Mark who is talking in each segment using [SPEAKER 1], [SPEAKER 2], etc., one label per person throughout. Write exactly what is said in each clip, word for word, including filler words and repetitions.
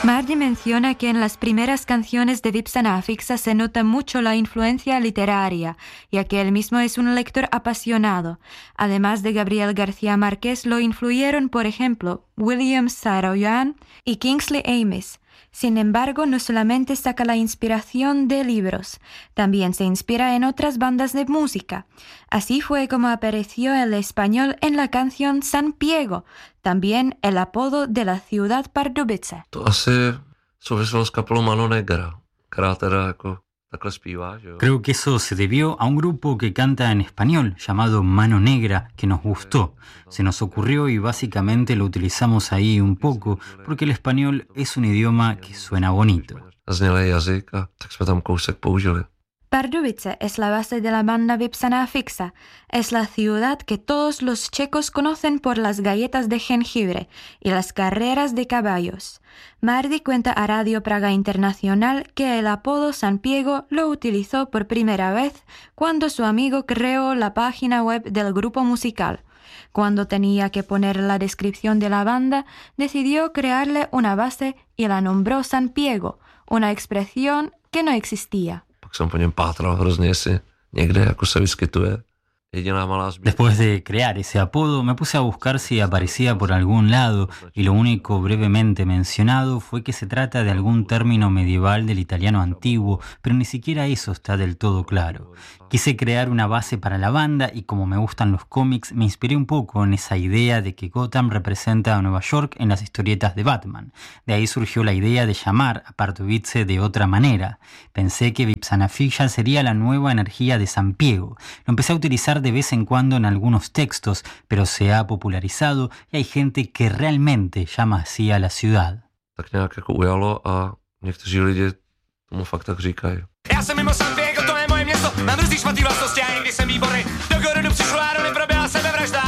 [SPEAKER 1] Mardi menciona que en las primeras canciones de Vipsana Afixa se nota mucho la influencia literaria, ya que él mismo es un lector apasionado. Además de Gabriel García Márquez, lo influyeron, por ejemplo, William Saroyan y Kingsley Amis. Sin embargo, no solamente saca la inspiración de libros, también se inspira en otras bandas de música. Así fue como apareció el español en la canción San Piego, también el apodo de la ciudad Pardubice.
[SPEAKER 2] To asi souviselo s kapelou Mano Negra, která teda jako takhle zpívá, že jo?
[SPEAKER 3] Creo que eso se debió a un grupo que canta en español llamado Mano Negra que nos gustó. Se nos ocurrió y básicamente lo utilizamos ahí un poco porque el español es un idioma que suena bonito.
[SPEAKER 2] Znělej jazyk a tak jsme tam kousek použili.
[SPEAKER 1] Pardubice es la base de la banda Vipsana Afixa. Es la ciudad que todos los checos conocen por las galletas de jengibre y las carreras de caballos. Mardi cuenta a Radio Praga Internacional que el apodo San Piego lo utilizó por primera vez cuando su amigo creó la página web del grupo musical. Cuando tenía que poner la descripción de la banda, decidió crearle una base y la nombró San Piego, una expresión que no existía.
[SPEAKER 2] Pak jsem po něm pátral hrozně, jestli někde jako se vyskytuje. Jediná malá změna.
[SPEAKER 3] Después de crear ese apodo, me puse a buscar si aparecía por algún lado y lo único brevemente mencionado fue que se trata de algún término medieval del italiano antiguo, pero ni siquiera eso está del todo claro. Quise crear una base para la banda y como me gustan los cómics, me inspiré un poco en esa idea de que Gotham representa a Nueva York en las historietas de Batman. De ahí surgió la idea de llamar a Pardubice de otra manera. Pensé que Vipsana Afixa sería la nueva energía de San Piego. Lo empecé a utilizar de vez en cuando en algunos textos, pero se ha popularizado y hay gente que realmente llama así a la ciudad.
[SPEAKER 2] Tak nějak jako ujalo a někteří lidi tomu fakt tak říkají.
[SPEAKER 4] Já jsem mimo San Diego, to je moje město, mám různý špatný vlastnosti a někdy jsem výborný. Do Gorodu přišlo a do mě proběhla sebevražda.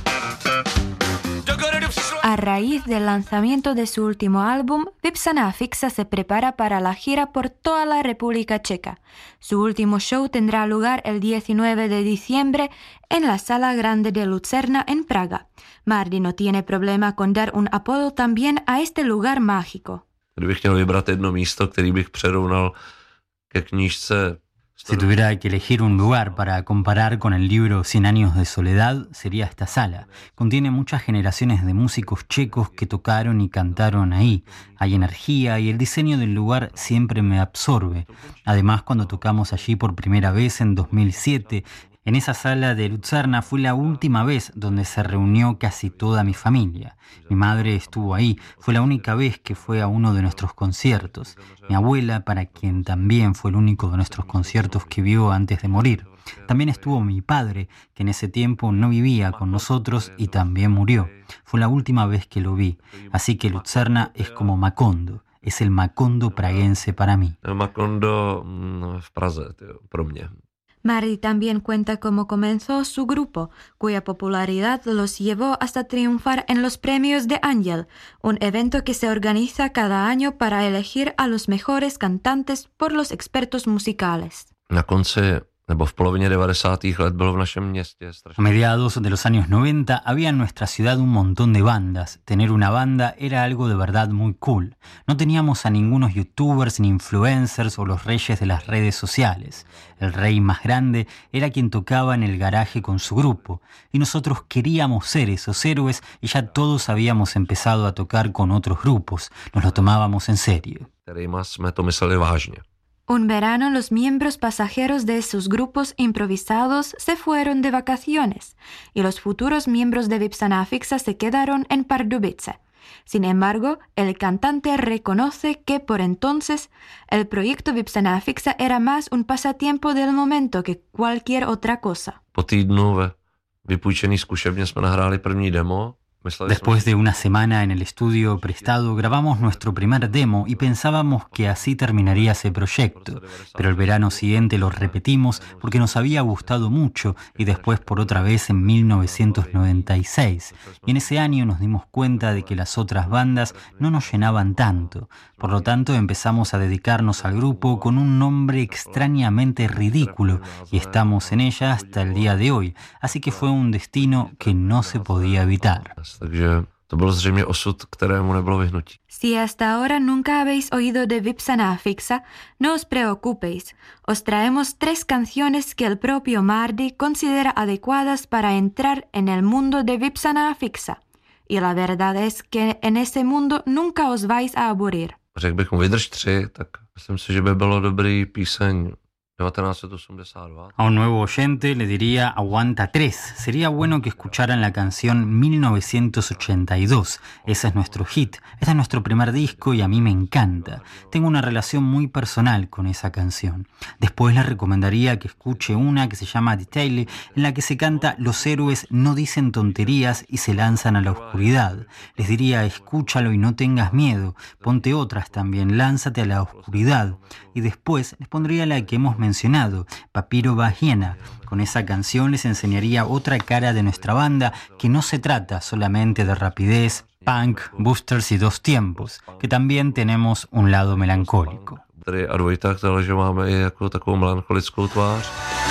[SPEAKER 1] A raíz del lanzamiento de su último álbum, Vipsana Afixa se prepara para la gira por toda la República Checa. Su último show tendrá lugar el diecinueve de diciembre en la Sala Grande de Lucerna en Praga. Mardi no tiene problema con dar un apodo también a este lugar mágico.
[SPEAKER 2] Kdybych chtěl vybrat jedno místo, který bych přerovnal ke knížce.
[SPEAKER 3] Si tuviera que elegir un lugar para comparar con el libro Cien años de soledad, sería esta sala. Contiene muchas generaciones de músicos checos que tocaron y cantaron ahí. Hay energía y el diseño del lugar siempre me absorbe. Además, cuando tocamos allí por primera vez en dos mil siete, en esa sala de Lucerna fue la última vez donde se reunió casi toda mi familia. Mi madre estuvo ahí, fue la única vez que fue a uno de nuestros conciertos. Mi abuela, para quien también fue el único de nuestros conciertos que vio antes de morir. También estuvo mi padre, que en ese tiempo no vivía con nosotros y también murió. Fue la última vez que lo vi, así que Lucerna es como Macondo. Es el Macondo praguense para mí.
[SPEAKER 2] El Macondo v Praze, tío, pro mě.
[SPEAKER 1] Mardi también cuenta cómo comenzó su grupo, cuya popularidad los llevó hasta triunfar en los premios de Ángel, un evento que se organiza cada año para elegir a los mejores cantantes por los expertos musicales.
[SPEAKER 2] Na konci nebo v polovině devadesátých let bylo v našem městě strašně.
[SPEAKER 3] A mediados de los años noventa había en nuestra ciudad un montón de bandas. Tener una banda era algo de verdad muy cool. No teníamos a ningunos youtubers ni influencers o los reyes de las redes sociales. El rey más grande era quien tocaba en el garaje con su grupo. Y nosotros queríamos ser esos héroes y ya todos habíamos empezado a tocar con otros grupos. Nos lo tomábamos en serio.
[SPEAKER 2] Kterýma jsme to mysleli vážně.
[SPEAKER 1] Un verano los miembros pasajeros de sus grupos improvisados se fueron de vacaciones y los futuros miembros de Vipsana Afixa se quedaron en Pardubice. Sin embargo, el cantante reconoce que por entonces el proyecto Vipsana Afixa era más un pasatiempo del momento que cualquier otra cosa.
[SPEAKER 2] Po týdnu ve vypůjčený zkušebně jsme nahráli první demo.
[SPEAKER 3] Después de una semana en el estudio prestado, grabamos nuestro primer demo y pensábamos que así terminaría ese proyecto. Pero el verano siguiente lo repetimos porque nos había gustado mucho y después por otra vez en mil novecientos noventa y seis. Y en ese año nos dimos cuenta de que las otras bandas no nos llenaban tanto. Por lo tanto, empezamos a dedicarnos al grupo con un nombre extrañamente ridículo y estamos en ella hasta el día de hoy. Así que fue un destino que no se podía evitar.
[SPEAKER 2] Takže To byl zřejmě osud, kterému nebylo vyhnutí.
[SPEAKER 1] Si hasta ahora nunca habéis oído de Vipsana fixa, no os preocupéis. Os traemos tres canciones que el propio Mardi considera adecuadas para entrar en el mundo de Vipsana fixa. Y la verdad es que en ese mundo nunca os vais a aburrir.
[SPEAKER 2] Řekl bych mu vydrž tři, tak myslím si, že by bylo dobrý píseň devatenáct osmdesát dva.
[SPEAKER 3] A un nuevo oyente le diría Aguanta tres. Sería bueno que escucharan la canción mil novecientos ochenta y dos. Ese es nuestro hit. Este es nuestro primer disco y a mí me encanta. Tengo una relación muy personal con esa canción. Después le recomendaría que escuche una que se llama Detail, en la que se canta Los héroes no dicen tonterías y se lanzan a la oscuridad. Les diría escúchalo y no tengas miedo. Ponte otras también, lánzate a la oscuridad. Y después les pondría la que hemos mencionado, Papiro Bahiena. Con esa canción les enseñaría otra cara de nuestra banda, que no se trata solamente de rapidez, punk, boosters y dos tiempos, que también tenemos un lado melancólico.
[SPEAKER 2] Tady a dvojita, která, že máme i jako takovou melancholickou tvář.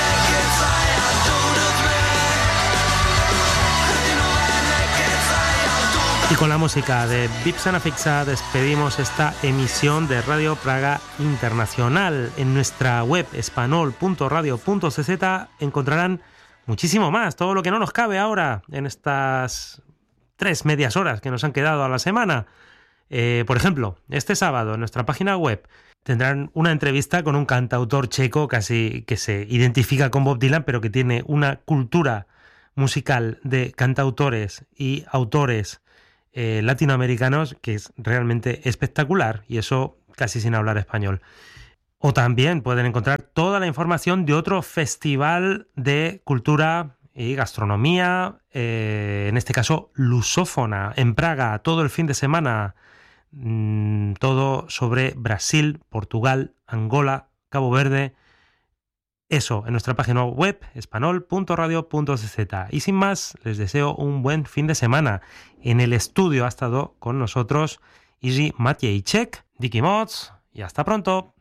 [SPEAKER 5] Y con la música de Vipsana fixa despedimos esta emisión de Radio Praga Internacional. En nuestra web espanol punto radio punto c z encontrarán muchísimo más, todo lo que no nos cabe ahora en estas tres medias horas que nos han quedado a la semana. Eh, por ejemplo, este sábado en nuestra página web tendrán una entrevista con un cantautor checo casi que se identifica con Bob Dylan, pero que tiene una cultura musical de cantautores y autores Eh, latinoamericanos que es realmente espectacular, y eso casi sin hablar español. O también pueden encontrar toda la información de otro festival de cultura y gastronomía, eh, en este caso lusófona, en Praga, todo el fin de semana, mmm, todo sobre Brasil, Portugal, Angola, Cabo Verde. Eso en nuestra página web espanol punto radio punto c z. Y sin más, les deseo un buen fin de semana. En el estudio ha estado con nosotros Iji Matjejček, Dicky Mods, y hasta pronto.